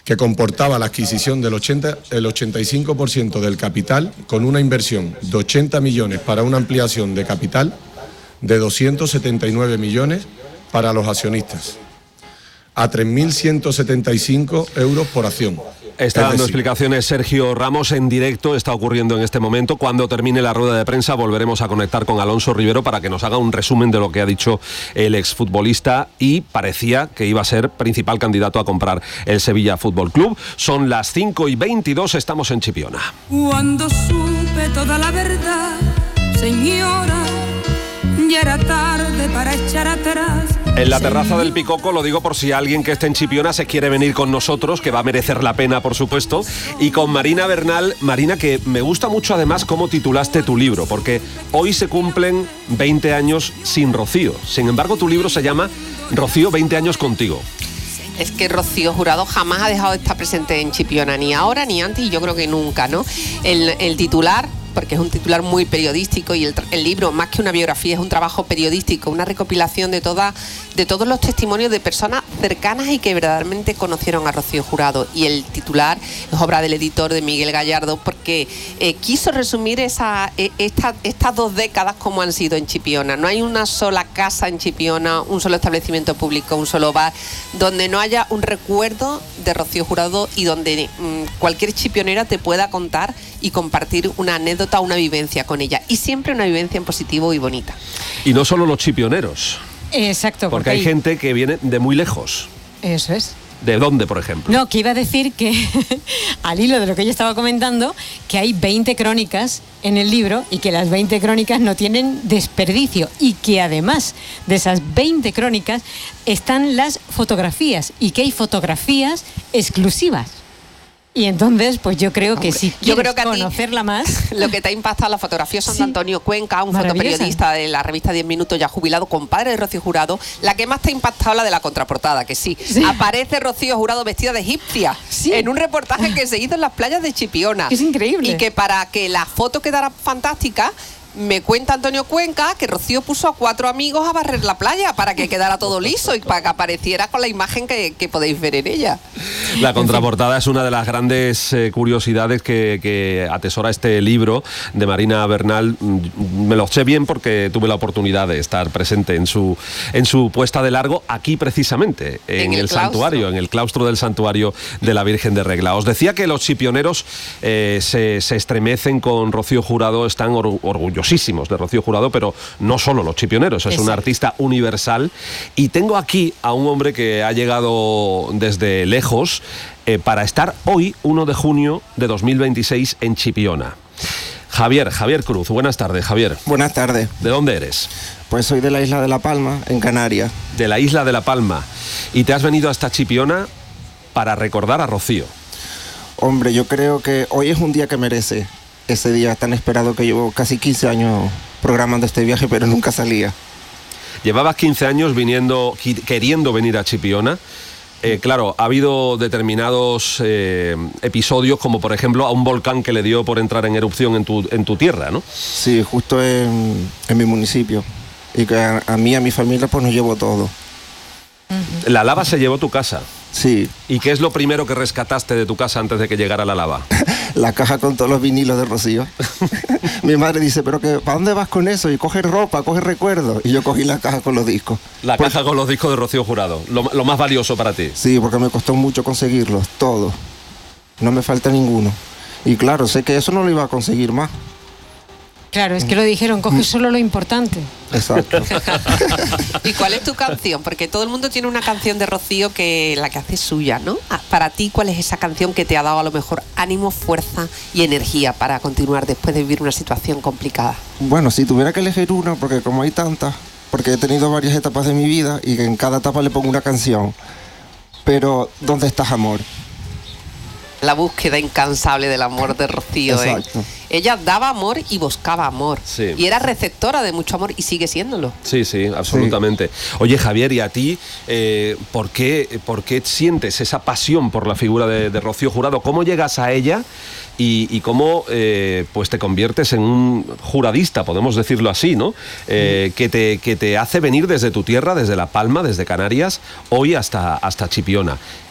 que comportaba la adquisición del el 85% del capital, con una inversión de 80 millones para una ampliación de capital de 279 millones para los accionistas, a 3.175 euros por acción. Está dando explicaciones Sergio Ramos en directo, está ocurriendo en este momento. Cuando termine la rueda de prensa volveremos a conectar con Alonso Rivero para que nos haga un resumen de lo que ha dicho el exfutbolista, y parecía que iba a ser principal candidato a comprar el Sevilla Fútbol Club. Son las 5:22, estamos en Chipiona. Cuando supe toda la verdad, señora, ya era tarde para echar atrás. En la terraza del Picoco, lo digo por si alguien que esté en Chipiona se quiere venir con nosotros, que va a merecer la pena, por supuesto, y con Marina Bernal. Marina, que me gusta mucho además cómo titulaste tu libro, porque hoy se cumplen 20 años sin Rocío. Sin embargo, tu libro se llama Rocío, 20 años contigo. Es que Rocío Jurado jamás ha dejado de estar presente en Chipiona, ni ahora, ni antes, y yo creo que nunca, ¿no? El titular, porque es un titular muy periodístico, y el libro, más que una biografía, es un trabajo periodístico, una recopilación de todos los testimonios de personas cercanas y que verdaderamente conocieron a Rocío Jurado. Y el titular es obra del editor, de Miguel Gallardo, porque quiso resumir estas 2 décadas como han sido en Chipiona. No hay una sola casa en Chipiona, un solo establecimiento público, un solo bar, donde no haya un recuerdo de Rocío Jurado y donde cualquier chipionera te pueda contar y compartir una anécdota, una vivencia con ella, y siempre una vivencia en positivo y bonita. Y no solo los chipioneros. Exacto. Porque hay gente que viene de muy lejos. Eso es. ¿De dónde, por ejemplo? No, que iba a decir que, al hilo de lo que yo estaba comentando, que hay 20 crónicas en el libro y que las 20 crónicas no tienen desperdicio, y que además de esas 20 crónicas están las fotografías, y que hay fotografías exclusivas. Y entonces, pues yo creo que si quieres conocerla más... Lo que te ha impactado las fotografías son de Antonio Cuenca, un fotoperiodista de la revista 10 Minutos, ya jubilado, compadre de Rocío Jurado. La que más te ha impactado, la de la contraportada, que sí. Aparece Rocío Jurado vestida de egipcia en un reportaje que se hizo en las playas de Chipiona. Es increíble. Y que para que la foto quedara fantástica, me cuenta Antonio Cuenca que Rocío puso a 4 amigos a barrer la playa para que quedara todo liso y para que apareciera con la imagen que podéis ver en ella. La contraportada es una de las grandes curiosidades que atesora este libro de Marina Bernal. Me lo sé bien porque tuve la oportunidad de estar presente en su puesta de largo aquí precisamente, en el santuario, en el claustro del santuario de la Virgen de Regla. Os decía que los chipioneros se estremecen con Rocío Jurado, están orgullosos de Rocío Jurado, pero no solo los chipioneros, es una artista universal. Y tengo aquí a un hombre que ha llegado desde lejos para estar hoy, 1 de junio de 2026, en Chipiona. Javier Cruz, buenas tardes, Javier. Buenas tardes. ¿De dónde eres? Pues soy de la isla de La Palma, en Canarias. De la isla de La Palma. ¿Y te has venido hasta Chipiona para recordar a Rocío? Hombre, yo creo que hoy es un día que merece ese día tan esperado, que llevo casi 15 años programando este viaje, pero nunca salía. Llevabas 15 años queriendo venir a Chipiona. Claro, ha habido determinados episodios, como por ejemplo a un volcán que le dio por entrar en erupción en tu tierra, ¿no? Sí, justo en mi municipio. Y que a mí y a mi familia pues nos llevó todo. La lava se llevó tu casa. Sí. ¿Y qué es lo primero que rescataste de tu casa antes de que llegara la lava? La caja con todos los vinilos de Rocío. Mi madre dice, pero ¿para dónde vas con eso? Y coge ropa, coge recuerdos. Y yo cogí la caja con los discos. La caja con los discos de Rocío Jurado, lo más valioso para ti. Sí, porque me costó mucho conseguirlos, todos. No me falta ninguno. Y claro, sé que eso no lo iba a conseguir más. Claro, es que lo dijeron, coge solo lo importante. Exacto. ¿Y cuál es tu canción? Porque todo el mundo tiene una canción de Rocío la que hace suya, ¿no? Para ti, ¿cuál es esa canción que te ha dado a lo mejor ánimo, fuerza y energía para continuar después de vivir una situación complicada? Bueno, si tuviera que elegir una, porque como hay tantas, porque he tenido varias etapas de mi vida y en cada etapa le pongo una canción. Pero, ¿dónde estás, amor? La búsqueda incansable del amor de Rocío. Exacto. Ella daba amor y buscaba amor. Sí. Y era receptora de mucho amor y sigue siéndolo. Sí, absolutamente. Sí. Oye, Javier, ¿y a ti por qué sientes esa pasión por la figura de Rocío Jurado? ¿Cómo llegas a ella y cómo pues te conviertes en un juradista, podemos decirlo así, ¿no? Que te hace venir desde tu tierra, desde La Palma, desde Canarias, hoy hasta Chipiona.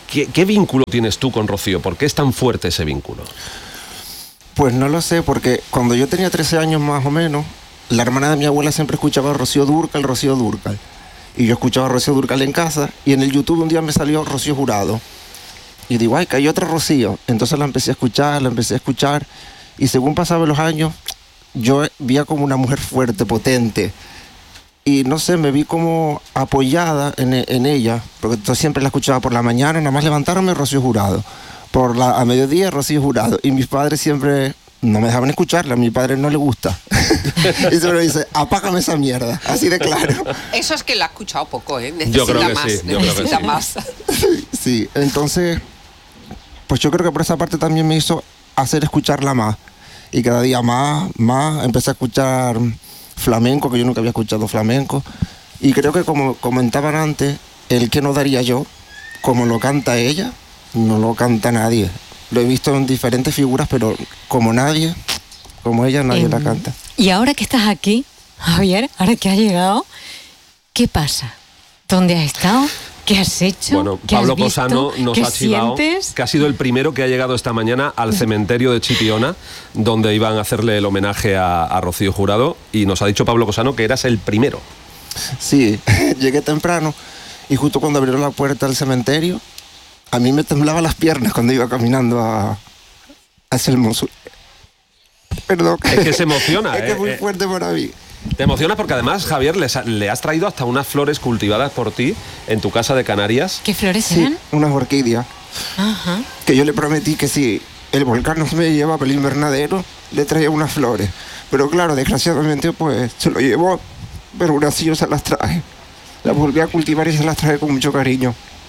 ¿Qué vínculo tienes tú con Rocío? ¿Por qué es tan fuerte ese vínculo? Pues no lo sé, porque cuando yo tenía 13 años más o menos, la hermana de mi abuela siempre escuchaba a Rocío Dúrcal. Y yo escuchaba a Rocío Dúrcal en casa, y en el YouTube un día me salió Rocío Jurado. Y digo, ay, que hay otra Rocío. Entonces la empecé a escuchar, y según pasaban los años, yo veía como una mujer fuerte, potente. Y no sé, me vi como apoyada en ella, porque yo siempre la escuchaba por la mañana, nada más levantarme, Rocío Jurado. A mediodía, Rocío Jurado. Y mis padres siempre no me dejaban escucharla, a mi padre no le gusta. Y siempre me dice, apágame esa mierda, así de claro. Eso es que la ha escuchado poco, ¿eh? Yo creo que Necesita más, sí, yo creo que necesita sí. más. Sí, entonces, pues yo creo que por esa parte también me hizo hacer escucharla más. Y cada día más, empecé a escuchar flamenco, que yo nunca había escuchado flamenco. Y creo que, como comentaban antes, el que no daría yo, como lo canta ella, no lo canta nadie. Lo he visto en diferentes figuras, pero como ella, nadie la canta. Y ahora que estás aquí, Javier, ahora que has llegado, ¿qué pasa? ¿Dónde has estado? ¿Qué has hecho? Bueno, ¿Qué Pablo has visto? Cosano nos ¿Qué ha chivado sientes? que ha sido el primero que ha llegado esta mañana al cementerio de Chipiona, donde iban a hacerle el homenaje a Rocío Jurado, y nos ha dicho Pablo Cosano que eras el primero. Sí, llegué temprano y justo cuando abrieron la puerta del cementerio, a mí me temblaban las piernas cuando iba caminando hacia el mausoleo. Perdón. Es que se emociona, Es que es muy fuerte para mí. Te emocionas porque además, Javier, le has traído hasta unas flores cultivadas por ti en tu casa de Canarias. ¿Qué flores Sí, eran? unas orquídeas. Ajá. Que yo le prometí que si el volcán no me llevaba para el invernadero, le traía unas flores. Pero claro, desgraciadamente, pues se lo llevó, pero aún así yo se las traje. Las volví a cultivar y se las traje con mucho cariño.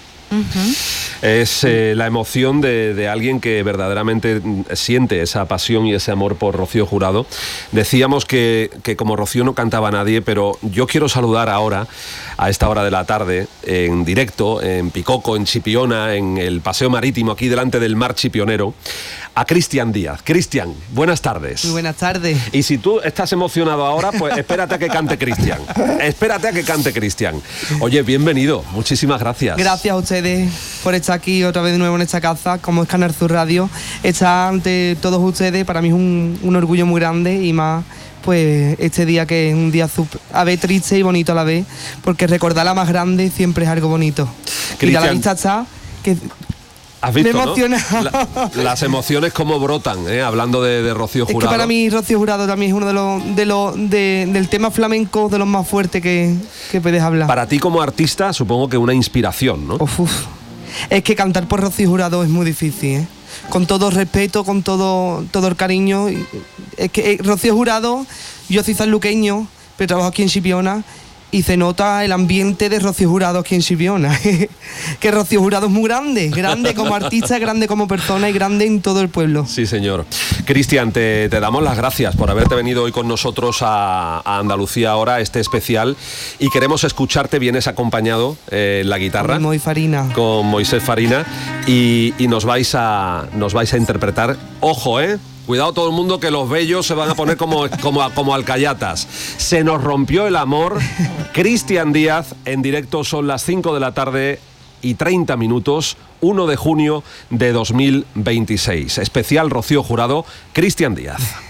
Es la emoción de alguien que verdaderamente siente esa pasión y ese amor por Rocío Jurado. Decíamos que como Rocío no cantaba nadie, pero yo quiero saludar ahora, a esta hora de la tarde, en directo, en Picoco, en Chipiona, en el Paseo Marítimo, aquí delante del mar chipionero, a Cristian Díaz. Cristian, buenas tardes. Muy buenas tardes. Y si tú estás emocionado ahora, pues espérate a que cante Cristian. Espérate a que cante Cristian. Oye, bienvenido. Muchísimas gracias. Gracias a ustedes por estar aquí otra vez de nuevo en esta casa, como es Canal Sur Radio. Estar ante todos ustedes para mí es un orgullo muy grande, y más pues este día, que es un día a vez triste y bonito a la vez, porque recordar la más grande siempre es algo bonito. Cristian, y a la vista está que ¿has visto, me emociona, ¿no? Las emociones como brotan, hablando de Rocío Jurado. Es que para mí Rocío Jurado también es uno del tema flamenco de los más fuertes que puedes hablar. Para ti como artista, supongo que una inspiración, ¿no? Uf. Es que cantar por Rocío Jurado es muy difícil, ¿eh? Con todo respeto, con todo el cariño. Es que Rocío Jurado, yo soy sanluqueño, pero trabajo aquí en Chipiona, y se nota el ambiente de Rocío Jurado aquí en Chipiona. Que Rocío Jurado es muy grande como artista, grande como persona y grande en todo el pueblo. Sí, señor. Cristian, te damos las gracias por haberte venido hoy con nosotros a Andalucía Ahora, este especial, y queremos escucharte. Vienes acompañado en la guitarra con Moisés Farina, y nos vais a interpretar. Ojo, cuidado todo el mundo, que los bellos se van a poner como alcayatas. Se nos rompió el amor. Cristian Díaz, en directo, son las 5 de la tarde y 30 minutos, 1 de junio de 2026. Especial Rocío Jurado, Cristian Díaz.